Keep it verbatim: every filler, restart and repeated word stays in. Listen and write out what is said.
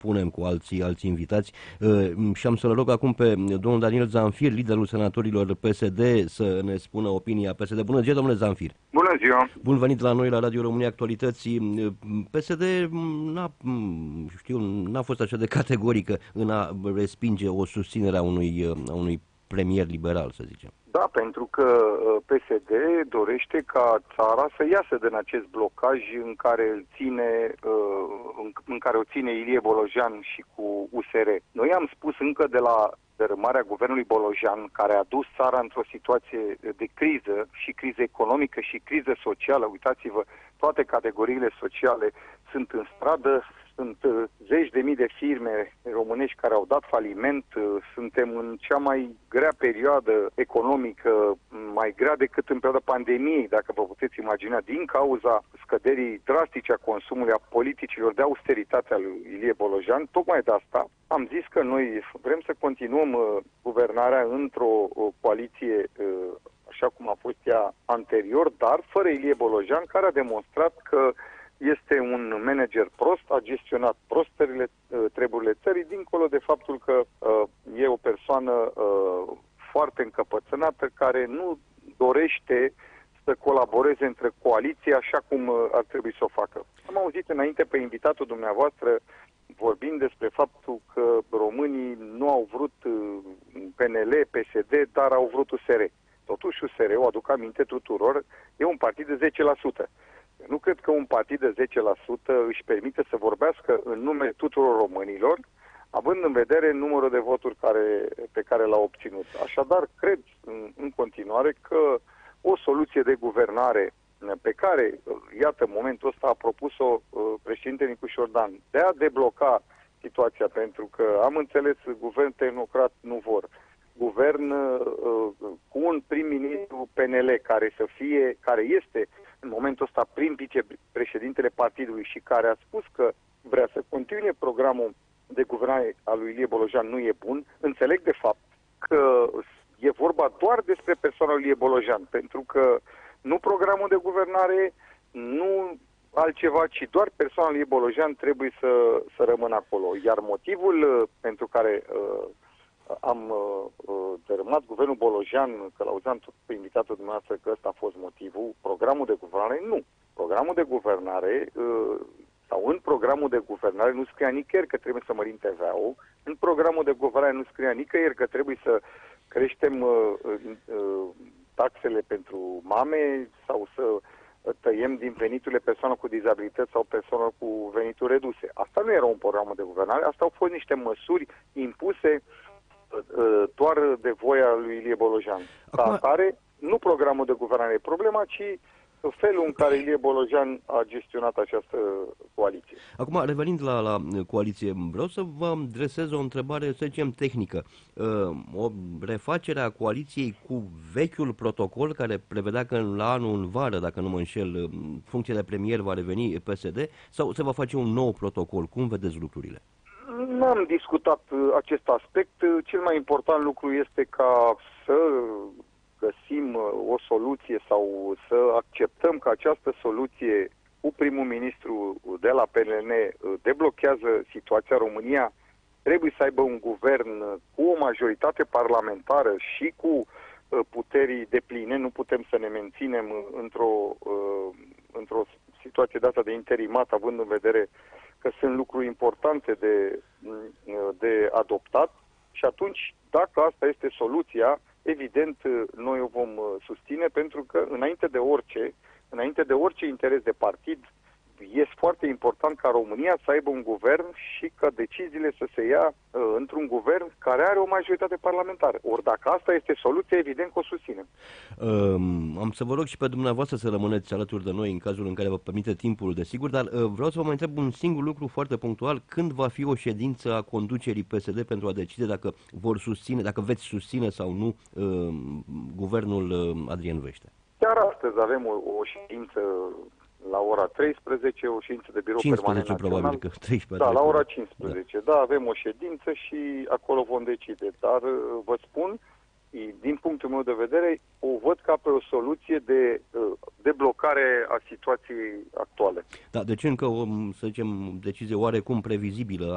punem cu alții, alți invitați. Și am să-l rog acum pe domnul Daniel Zamfir, liderul senatorilor P S D, să ne spună opinia P S D. Bună ziua, domnule Zamfir! Bună ziua! Bun venit la noi, la Radio România Actualității. P S D n-a, știu, n-a fost așa de categorică în a respinge o susținere a unui, a unui premier liberal, să zicem. Da, pentru că P S D dorește ca țara să iasă din acest blocaj în care îl ține, în care o ține Ilie Bolojan și cu U S R. Noi am spus încă de la dărâmarea guvernului Bolojan, care a dus țara într-o situație de criză, și criză economică și criză socială. Uitați-vă, toate categoriile sociale sunt în stradă. Sunt zeci de mii de firme românești care au dat faliment. Suntem în cea mai grea perioadă economică, mai grea decât în perioada pandemiei, dacă vă puteți imagina, din cauza scăderii drastice a consumului, a politicilor de austeritate a lui Ilie Bolojan. Tocmai de asta am zis că noi vrem să continuăm guvernarea într-o coaliție așa cum a fost ea anterior, dar fără Ilie Bolojan, care a demonstrat că este un manager prost, a gestionat prostele treburile țării, dincolo de faptul că uh, e o persoană uh, foarte încăpățânată, care nu dorește să colaboreze între coaliții așa cum uh, ar trebui să o facă. Am auzit înainte pe invitatul dumneavoastră vorbind despre faptul că românii nu au vrut uh, P N L, P S D, dar au vrut U S R. Totuși U S R, o aduc aminte tuturor, e un partid de zece la sută. Nu cred că un partid de zece la sută își permite să vorbească în numele tuturor românilor, având în vedere numărul de voturi care, pe care l-a obținut. Așadar, cred în, în continuare că o soluție de guvernare pe care, iată, în momentul ăsta a propus-o președintele Nicu Șordan, de a debloca situația, pentru că am înțeles, guvern tehnocrat nu vor. Guvern uh, cu un prim-ministru P N L care să fie, care este în momentul ăsta prim vicepreședintele partidului și care a spus că vrea să continue programul de guvernare al lui Ilie Bolojan, nu e bun. Înțeleg de fapt că e vorba doar despre persoana lui Ilie Bolojan, pentru că nu programul de guvernare, nu altceva, ci doar persoana lui Ilie Bolojan trebuie să, să rămână acolo. Iar motivul uh, pentru care uh, am uh, dărâmat guvernul Bolojan, că l-auzeam tot pe invitatul dumneavoastră că ăsta a fost motivul, programul de guvernare, nu. Programul de guvernare, uh, sau în programul de guvernare nu scria nicăieri că trebuie să mărim T V A-ul, în programul de guvernare nu scria nicăieri că trebuie să creștem uh, uh, taxele pentru mame sau să tăiem din veniturile persoanelor cu dizabilități sau persoanelor cu venituri reduse. Asta nu era un program de guvernare, asta au fost niște măsuri impuse doar de voia lui Ilie Bolojan. Acum... care nu programul de guvernare e problema, ci felul în care Ilie Bolojan a gestionat această coaliție. Acum, revenind la, la coaliție, vreau să vă adresez o întrebare, să zicem, tehnică. O refacere a coaliției cu vechiul protocol care prevedea că la anul, în vară, dacă nu mă înșel, funcția de premier va reveni P S D, sau se va face un nou protocol? Cum vedeți lucrurile? N-am discutat acest aspect. Cel mai important lucru este ca să găsim o soluție sau să acceptăm că această soluție cu primul ministru de la P N L deblochează situația. România trebuie să aibă un guvern cu o majoritate parlamentară și cu puteri depline. Nu putem să ne menținem într-o, într-o situație de asta de interimat, având în vedere că sunt lucruri importante de, de adoptat, și atunci, dacă asta este soluția, evident, noi o vom susține, pentru că înainte de orice, înainte de orice interes de partid, este foarte important ca România să aibă un guvern și ca deciziile să se ia uh, într-un guvern care are o majoritate parlamentară. Ori dacă asta este soluția, evident că o susținem. Um, am să vă rog și pe dumneavoastră să rămâneți alături de noi în cazul în care vă permite timpul, desigur, dar uh, vreau să vă mai întreb un singur lucru foarte punctual. Când va fi o ședință a conducerii P S D pentru a decide dacă vor susține, dacă veți susține sau nu uh, guvernul uh, Adrian Veștea? Chiar astăzi avem o, o ședință la ora treisprezece, o ședință de birou permanent național. Probabil că treisprezece. Da, la ora cincisprezece. Da. da, avem o ședință și acolo vom decide. Dar vă spun, din punctul meu de vedere, o văd ca pe o soluție de deblocare a situației actuale. Da, deci încă o, să zicem, decizie oarecum previzibilă